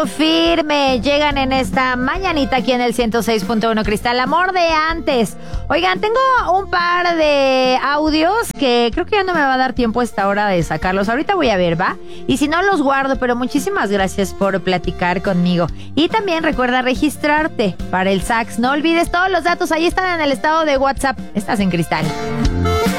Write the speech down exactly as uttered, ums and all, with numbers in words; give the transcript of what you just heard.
Firme, llegan en esta mañanita aquí en el ciento seis punto uno Cristal, amor de antes. Oigan, tengo un par de audios que creo que ya no me va a dar tiempo a esta hora de sacarlos. Ahorita voy a ver, ¿va? Y si no, los guardo, pero muchísimas gracias por platicar conmigo. Y también recuerda registrarte para el sax. No olvides todos los datos, ahí están en el estado de WhatsApp. Estás en Cristal.